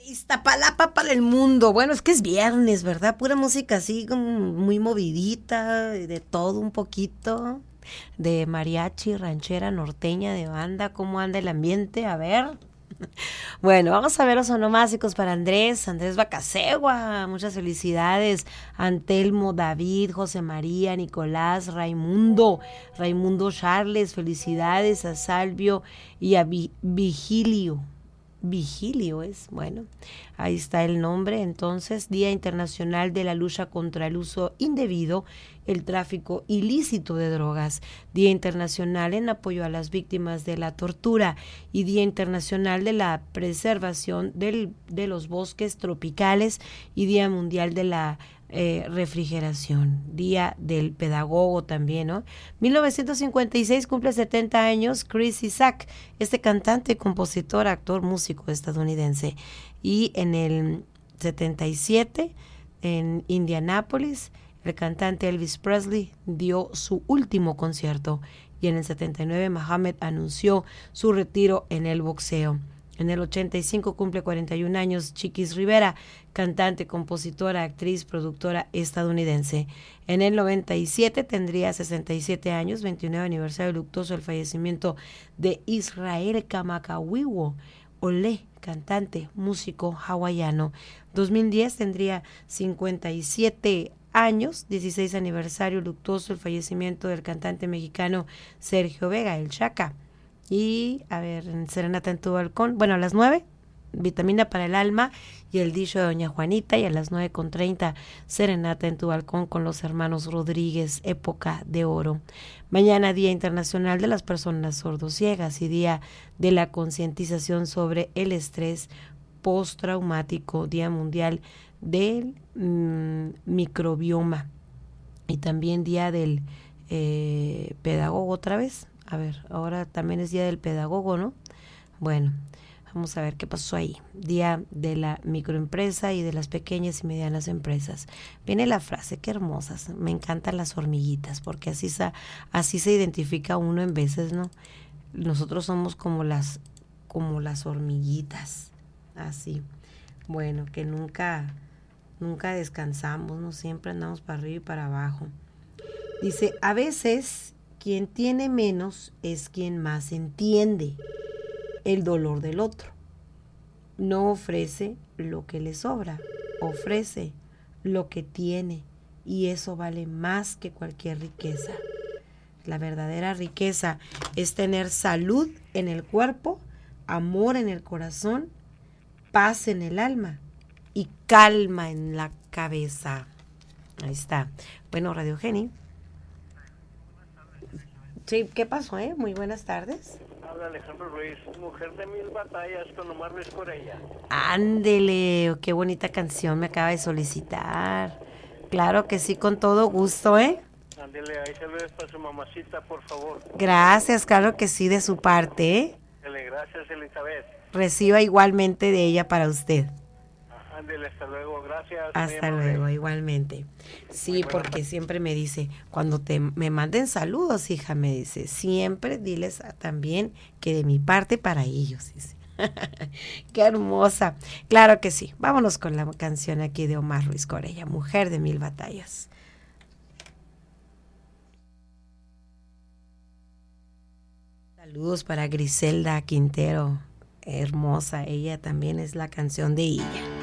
Iztapalapa para el mundo. Bueno, es que es viernes, ¿verdad? Pura música así como muy movidita, de todo un poquito, de mariachi, ranchera, norteña, de banda. ¿Cómo anda el ambiente? A ver. Bueno, vamos a ver los onomásticos para Andrés Bacasegua. Muchas felicidades. Antelmo, David, José María, Nicolás, Raimundo Charles. Felicidades a Salvio y a Vigilio. Vigilio es, bueno, ahí está el nombre. Entonces, Día Internacional de la Lucha contra el Uso Indebido, el Tráfico Ilícito de Drogas, Día Internacional en apoyo a las víctimas de la tortura y Día Internacional de la Preservación de los Bosques Tropicales y Día Mundial de la refrigeración, Día del Pedagogo también, ¿no? 1956 cumple 70 años Chris Isaak, este cantante, compositor, actor, músico estadounidense. Y en el 77, en Indianápolis, el cantante Elvis Presley dio su último concierto. Y en el 79, Muhammad anunció su retiro en el boxeo. En el 85 cumple 41 años Chiquis Rivera, cantante, compositora, actriz, productora estadounidense. En el 97 tendría 67 años, 29 aniversario luctuoso del fallecimiento de Israel Kamakawiwo Olé, cantante, músico hawaiano. 2010 tendría 57 años, 16 aniversario luctuoso el fallecimiento del cantante mexicano Sergio Vega, el Chaca. Y, a ver, en Serenata en tu balcón, bueno, a las 9, Vitamina para el alma y el dicho de Doña Juanita, y a las 9:30, Serenata en tu balcón con los hermanos Rodríguez, época de oro. Mañana, Día Internacional de las Personas Sordociegas y Día de la Concientización sobre el Estrés Postraumático, Día Mundial del Microbioma y también Día del Pedagogo otra vez. A ver, ahora también es Día del Pedagogo, ¿no? Bueno, vamos a ver qué pasó ahí. Día de la microempresa y de las pequeñas y medianas empresas. Viene la frase, qué hermosas. Me encantan las hormiguitas, porque así se identifica uno en veces, ¿no? Nosotros somos como las hormiguitas, así. Bueno, que nunca descansamos, ¿no? Siempre andamos para arriba y para abajo. Dice, a veces quien tiene menos es quien más entiende el dolor del otro. No ofrece lo que le sobra, ofrece lo que tiene, y eso vale más que cualquier riqueza. La verdadera riqueza es tener salud en el cuerpo, amor en el corazón, paz en el alma y calma en la cabeza. Ahí está. Bueno, Radio Geni. Sí, ¿qué pasó, Muy buenas tardes. Habla Alejandro Ruiz, mujer de mil batallas con Omar Ruiz Corella. Ándele, qué bonita canción me acaba de solicitar. Claro que sí, con todo gusto, Ándele, ahí saludos para su mamacita, por favor. Gracias, claro que sí, de su parte, Dele, gracias, Elizabeth. Reciba igualmente de ella para usted. Ándele, hasta luego, gracias. Hasta luego, igualmente. Sí, porque siempre me dice, cuando me manden saludos, hija, me dice, siempre diles también que de mi parte para ellos, dice. Qué hermosa. Claro que sí. Vámonos con la canción aquí de Omar Ruiz Corella, Mujer de Mil Batallas. Saludos para Griselda Quintero, hermosa, ella también es la canción de ella.